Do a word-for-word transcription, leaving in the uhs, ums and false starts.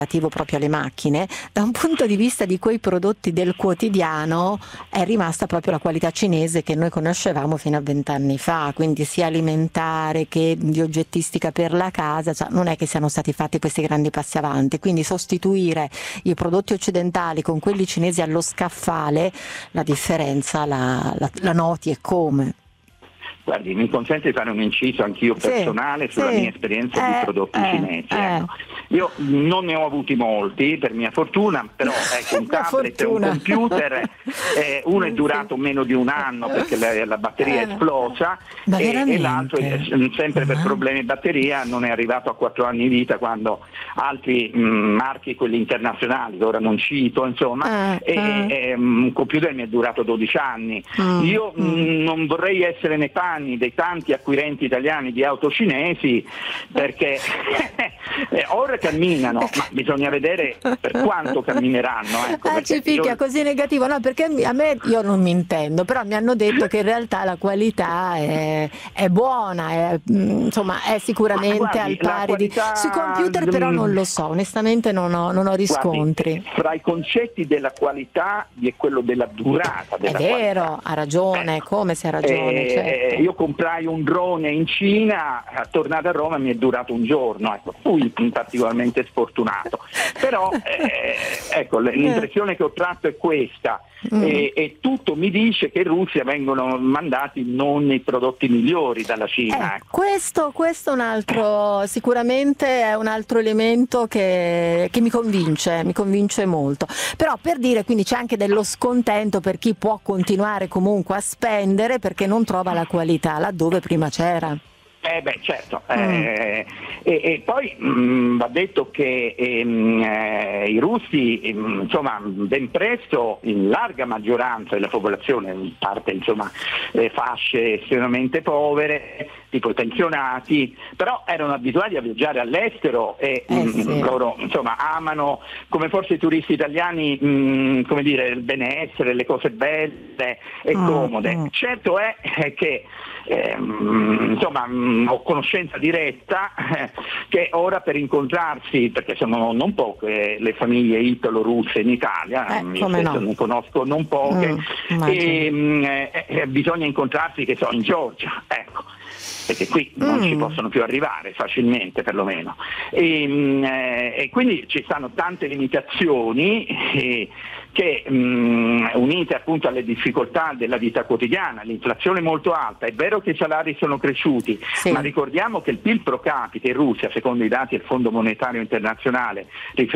proprio alle macchine, da un punto di vista di quei prodotti del quotidiano è rimasta proprio la qualità cinese che noi conoscevamo fino a vent'anni fa, quindi sia alimentare che di oggettistica per la casa, cioè non è che siano stati fatti questi grandi passi avanti, quindi sostituire i prodotti occidentali con quelli cinesi allo scaffale, la differenza la, la, la noti e come. Guardi, mi consente di fare un inciso anch'io personale sì, sulla sì. mia esperienza eh, di prodotti eh, cinesi. Eh. Ecco. Io non ne ho avuti molti, per mia fortuna, però ecco, un tablet e un computer, eh, uno è durato meno di un anno perché la, la batteria è esplosa e, e l'altro, sempre per problemi di batteria, non è arrivato a quattro anni di vita, quando altri mh, marchi, quelli internazionali, che ora non cito, insomma, eh, e, eh. E, um, un computer mi è durato dodici anni. Mm, Io mm. Mh, non vorrei essere nei panni dei tanti acquirenti italiani di auto cinesi, perché eh, ora camminano, ma bisogna vedere per quanto cammineranno. Ecco, ah, ci picchia io... così negativo, no? Perché a me, io non mi intendo, però mi hanno detto che in realtà la qualità è, è buona, è, insomma è sicuramente guardi, al pari qualità... di... Sui computer però non lo so, onestamente non ho, non ho riscontri. Guardi, fra i concetti della qualità vi è quello della durata della È vero, qualità. Ha ragione, eh. come se ha ragione. Eh, certo. Io comprai un drone in Cina, tornato a Roma mi è durato un giorno, ecco, fui particolarmente sfortunato, però eh, ecco, l'impressione che ho tratto è questa. Mm. E, e tutto mi dice che in Russia vengono mandati non i prodotti migliori dalla Cina. Eh, ecco. Questo, questo è un altro, sicuramente è un altro elemento che, che mi convince, mi convince molto. Però per dire, quindi c'è anche dello scontento per chi può continuare comunque a spendere perché non trova la qualità laddove prima c'era. Eh beh, certo, mm. eh, e, e poi mh, va detto che ehm, eh, i russi, ehm, insomma, ben presto, in larga maggioranza della popolazione, in parte insomma eh, fasce estremamente povere, tipo i pensionati, però erano abituati a viaggiare all'estero e eh, mh, sì. loro insomma amano, come forse i turisti italiani, mh, come dire, il benessere, le cose belle e mm. comode. Mm. Certo è che eh, insomma ho conoscenza diretta eh, che ora per incontrarsi, perché sono non poche le famiglie italo-russe in Italia, eh, io stesso no. ne conosco non poche, mm, e eh, bisogna incontrarsi, che so, in Georgia, ecco, perché qui non mm. ci possono più arrivare facilmente perlomeno, e, eh, e quindi ci stanno tante limitazioni eh, che mh, unite appunto alle difficoltà della vita quotidiana, l'inflazione molto alta. È vero che i salari sono cresciuti, sì. ma ricordiamo che il P I L pro capite in Russia, secondo i dati del Fondo Monetario Internazionale